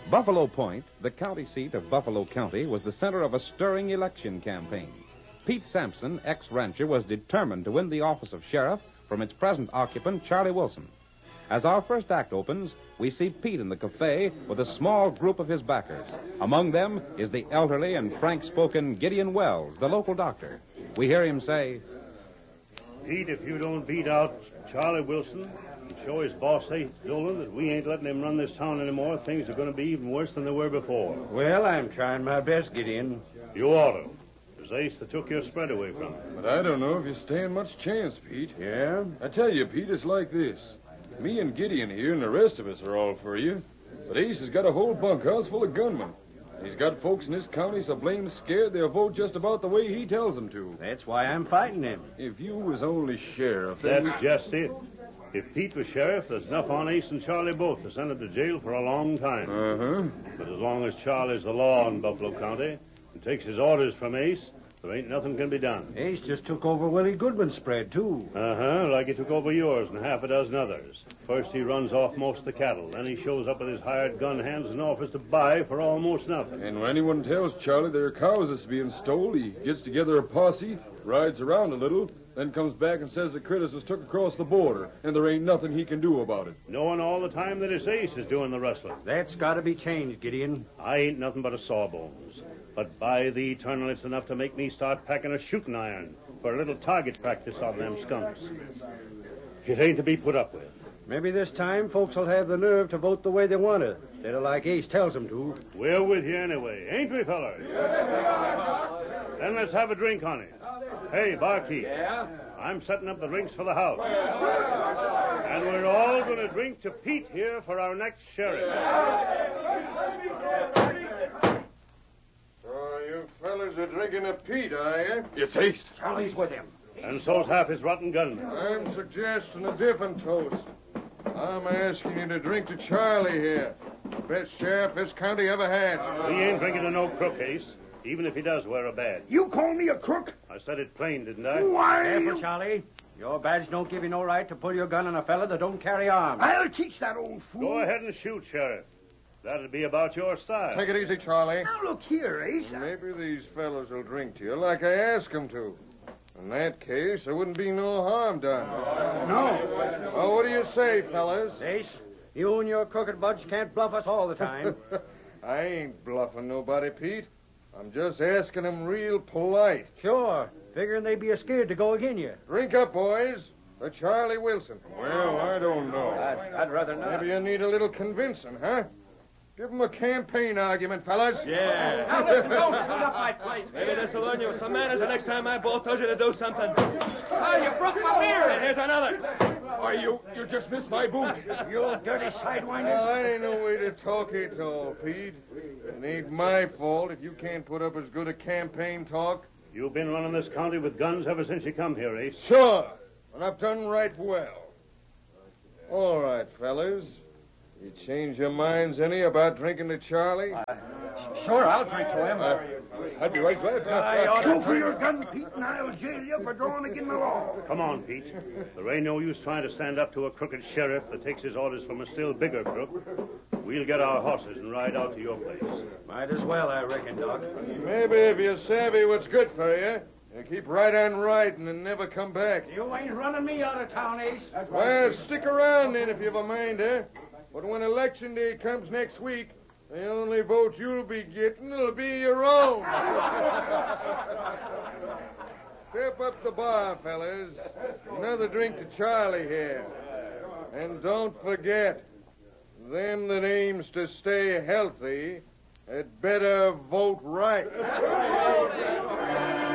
Buffalo Point, the county seat of Buffalo County, was the center of a stirring election campaign. Pete Sampson, ex-rancher, was determined to win the office of sheriff from its present occupant, Charlie Wilson. As our first act opens, we see Pete in the cafe with a small group of his backers. Among them is the elderly and frank-spoken Gideon Wells, the local doctor. We hear him say, Pete, if you don't beat out Charlie Wilson and show his boss, Ace Dolan, that we ain't letting him run this town anymore, things are going to be even worse than they were before. Well, I'm trying my best, Gideon. You ought to. It was Ace that took your spread away from him. But I don't know if you stand much chance, Pete. Yeah? I tell you, Pete, it's like this. Me and Gideon here and the rest of us are all for you. But Ace has got a whole bunkhouse full of gunmen. He's got folks in this county so blame scared they'll vote just about the way he tells them to. That's why I'm fighting him. If you was only sheriff... That's just it. If Pete was sheriff, there's enough on Ace and Charlie both to send him to jail for a long time. Uh-huh. But as long as Charlie's the law in Buffalo County and takes his orders from Ace, there ain't nothing can be done. Ace just took over Willie Goodman's spread, too. Uh-huh, like he took over yours and half a dozen others. First he runs off most of the cattle. Then he shows up with his hired gun hands and offers to buy for almost nothing. And when anyone tells Charlie their cows is being stole, he gets together a posse, rides around a little, then comes back and says the critters was took across the border, and there ain't nothing he can do about it. Knowing all the time that his Ace is doing the rustling. That's got to be changed, Gideon. I ain't nothing but a sawbones. But by the eternal, it's enough to make me start packing a shooting iron for a little target practice on them skunks. It ain't to be put up with. Maybe this time folks will have the nerve to vote the way they want to, instead of like Ace tells them to. We're with you anyway, ain't we, fellas? Then let's have a drink on it. Hey, barkeep. Yeah? I'm setting up the drinks for the house. And we're all going to drink to Pete here for our next sheriff. So you fellas are drinking a Pete, are you? You taste. Charlie's with him. And so's half his rotten gunmen. I'm suggesting a different toast. I'm asking you to drink to Charlie here. Best sheriff this county ever had. We ain't drinking to no crook, Ace, even if he does wear a badge. You call me a crook? I said it plain, didn't I? Why? Careful, Charlie. Your badge don't give you no right to pull your gun on a fella that don't carry arms. I'll teach that old fool. Go ahead and shoot, Sheriff. That'd be about your style. Take it easy, Charlie. Now, look here, Ace. Maybe these fellas will drink to you like I asked them to. In that case, there wouldn't be no harm done. No. Well, what do you say, fellas? Ace, you and your crooked buds can't bluff us all the time. I ain't bluffing nobody, Pete. I'm just asking them real polite. Sure. Figuring they'd be scared to go again you. Drink up, boys. For Charlie Wilson. Well, I don't know. I'd rather not. Maybe you need a little convincing, huh? Give them a campaign argument, fellas. Yeah. Now, listen, don't shoot up my place. Maybe this will learn you some manners the next time my boss tells you to do something. Oh, you broke my mirror. And here's another. Why, you just missed my boot. You dirty sidewinder. Well, I ain't no way to talk it all, Pete. It ain't my fault if you can't put up as good a campaign talk. You've been running this county with guns ever since you come here, Ace. Sure. And I've done right well. All right, fellas. You change your minds any about drinking to Charlie? Sure, I'll drink to him. I'd be right glad to. Show for your gun, Pete, and I'll jail you for drawing against the law. Come on, Pete. There ain't no use trying to stand up to a crooked sheriff that takes his orders from a still bigger crook. We'll get our horses and ride out to your place. Might as well, I reckon, Doc. Maybe if you savvy what's good for you, you keep right on riding and never come back. You ain't running me out of town, Ace. Well, stick around then if you've a mind, eh? But when election day comes next week, the only vote you'll be getting will be your own. Step up the bar, fellas. Another drink to Charlie here. And don't forget, them that aims to stay healthy had better vote right.